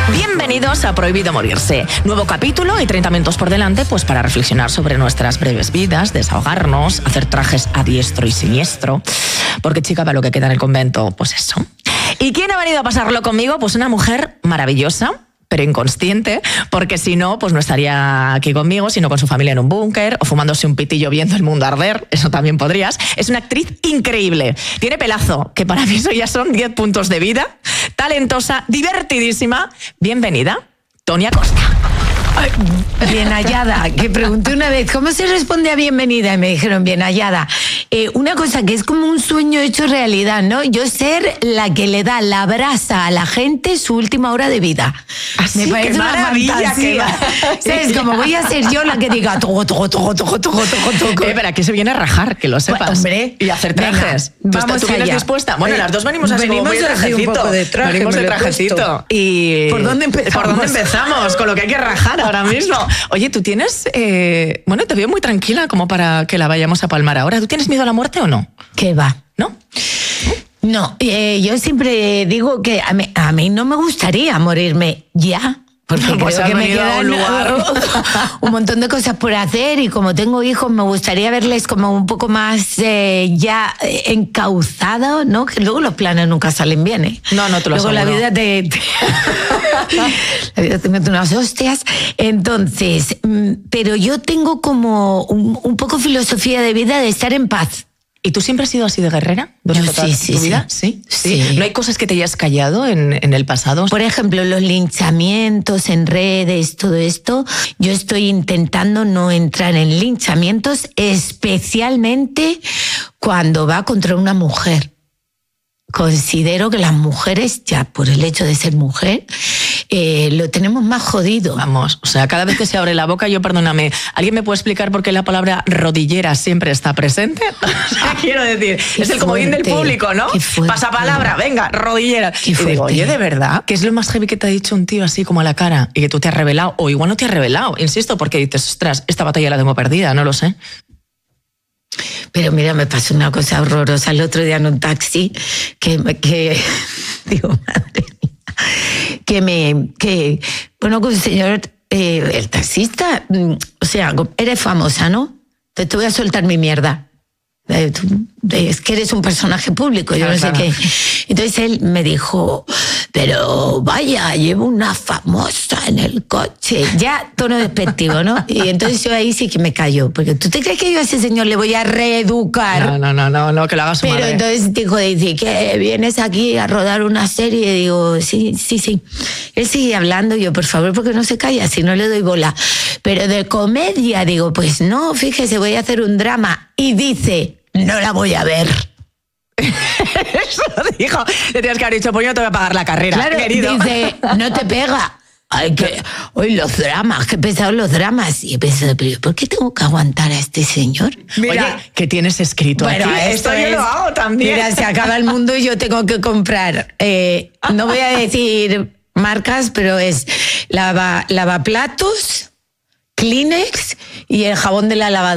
Bienvenidos a Prohibido Morirse. Nuevo capítulo y 30 minutos por delante, pues para reflexionar sobre nuestras breves vidas, desahogarnos, hacer trajes a diestro y siniestro. Porque, chica, para lo que queda en el convento, pues eso. ¿Y quién ha venido a pasarlo conmigo? Pues una mujer maravillosa, pero inconsciente, porque si no, pues no estaría aquí conmigo, sino con su familia en un búnker o fumándose un pitillo viendo el mundo arder. Eso también podrías. Es una actriz increíble. Tiene pelazo, que para mí eso ya son 10 puntos de vida. Talentosa, divertidísima. Bienvenida, Toni Acosta. Ay, bien hallada, que pregunté una vez ¿cómo se responde a bienvenida? Y me dijeron bien hallada. Una cosa que es como un sueño hecho realidad, ¿no? Yo ser la que le da la brasa a la gente su última hora de vida. Así, me parece una fantasía. ¿Sabes? Como voy a ser yo la que diga toco. Pero aquí se viene a rajar, que lo sepas. Hombre, y hacer trajes. Venga, vamos ¿Tú vienes allá. dispuesta? Bueno, las dos venimos así como muy de trajecito. Un poco de traje, venimos de trajecito. Y ¿Por dónde empezamos? Con lo que hay que rajar ahora mismo. Oye, tú tienes... bueno, te veo muy tranquila como para que la vayamos a palmar ahora. ¿Tú tienes miedo a la muerte o no? ¿Qué va? ¿No? No, yo siempre digo que a mí no me gustaría morirme ya. Porque pues creo que me quedan un montón de cosas por hacer y como tengo hijos me gustaría verles como un poco más ya encauzados, ¿no? Que luego los planes nunca salen bien, ¿eh? No te lo aseguro. Luego la vida la vida te mete unas hostias. Entonces, pero yo tengo como un poco filosofía de vida de estar en paz. ¿Y tú siempre has sido así de guerrera durante toda tu vida? ¿Sí? ¿No hay cosas que te hayas callado en el pasado? Por ejemplo, los linchamientos en redes, todo esto. Yo estoy intentando no entrar en linchamientos, especialmente cuando va contra una mujer. Considero que las mujeres, ya por el hecho de ser mujer, lo tenemos más jodido. Vamos, o sea, cada vez que se abre la boca, yo perdóname, ¿alguien me puede explicar por qué la palabra rodillera siempre está presente? O sea, quiero decir, Qué es el comodín del público, ¿no? Pasapalabra, venga, rodillera. Y digo, oye, ¿de verdad? ¿Qué es lo más heavy que te ha dicho un tío así como a la cara y que tú te has revelado? O igual no te has revelado, insisto, porque dices, ostras, esta batalla la tengo perdida, no lo sé. Pero mira, me pasó una cosa horrorosa el otro día en un taxi que digo, madre mía, bueno, con el señor, el taxista, o sea, eres famosa, ¿no? Entonces te voy a soltar mi mierda. Es que eres un personaje público, yo no sé qué. Entonces él me dijo, pero vaya, llevo una famosa en el coche. Ya, tono despectivo, ¿no? Y entonces yo ahí sí que me callo, porque ¿tú te crees que yo a ese señor le voy a reeducar? No, que lo haga su madre. Pero entonces dice que vienes aquí a rodar una serie. Y digo, sí. Él sigue hablando, yo, por favor, porque no se calla, si no le doy bola. Pero de comedia, digo, pues no, fíjese, voy a hacer un drama. Y dice, no la voy a ver. Eso dijo. Le tienes que haber dicho, pues yo no te voy a pagar la carrera, claro, querido. Dice, no te pega. Hoy los dramas, qué pesados los dramas. Y he pensado, pero ¿por qué tengo que aguantar a este señor? Mira, oye, ¿qué tienes escrito aquí? Esto yo lo hago también. Mira, se acaba el mundo y yo tengo que comprar. No voy a decir marcas, pero es lavaplatos, Kleenex y el jabón de la lavadora.